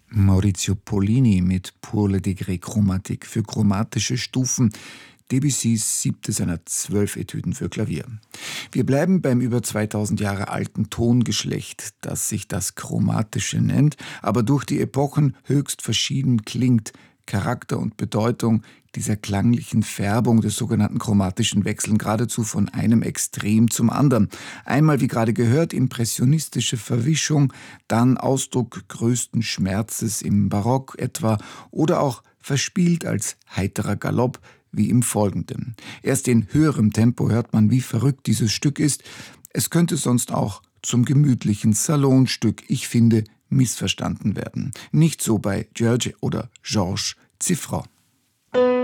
Maurizio Pollini mit Pour le degré chromatique für chromatische Stufen, Debussys 7. seiner 12 Etüden für Klavier. Wir bleiben beim über 2000 Jahre alten Tongeschlecht, das sich das Chromatische nennt, aber durch die Epochen höchst verschieden klingt. Charakter und Bedeutung dieser klanglichen Färbung des sogenannten chromatischen wechseln geradezu von einem Extrem zum anderen. Einmal, wie gerade gehört, impressionistische Verwischung, dann Ausdruck größten Schmerzes im Barock etwa oder auch verspielt als heiterer Galopp, wie im Folgenden. Erst in höherem Tempo hört man, wie verrückt dieses Stück ist. Es könnte sonst auch zum gemütlichen Salonstück, ich finde, missverstanden werden. Nicht so bei György oder Georges Cifra.